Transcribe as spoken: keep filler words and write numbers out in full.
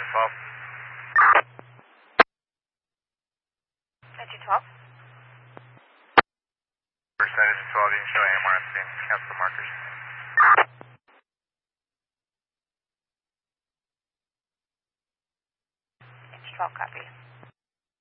twelve. Engine twelve. Percentage twelve, you can show A M R on scene. Cancel markers. Engine twelve, copy.